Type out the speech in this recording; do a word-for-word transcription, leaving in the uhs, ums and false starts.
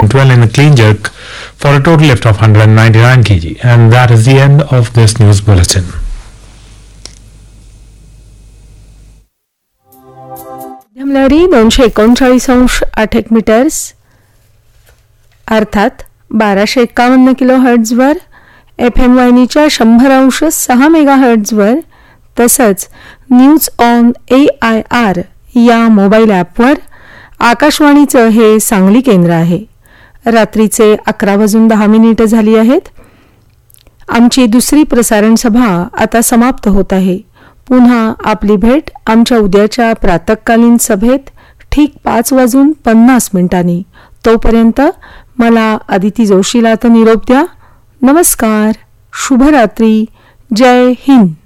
twelve in a clean jerk for a total lift of one hundred ninety-nine kilograms. And that is the end of this news bulletin. मध्यमलहरी दोनशे एकोणचाळीस अंश आठ एक metres अर्थात बाराशे एक्कावन्न किलो हर्ट्झवर, एफ एम वाहिनीच्या शंभर अंश सहा मेगा हर्ट्झवर, तसंच news on A I R या मोबाईल ॲपवर आकाशवाणीचं हे सांगली केंद्र आहे. रात्रीचे अकरा वाजून दहा मिनिटं झाली आहेत. आमची दुसरी प्रसारण सभा आता समाप्त होत आहे. पुन्हा आपली भेट आमच्या उद्याच्या प्रातःकालीन सभेत ठीक पाच वाजून पन्नास मिनिटांनी. तोपर्यंत मला अदिती जोशीला तर निरोप द्या. नमस्कार, शुभरात्री, जय हिंद.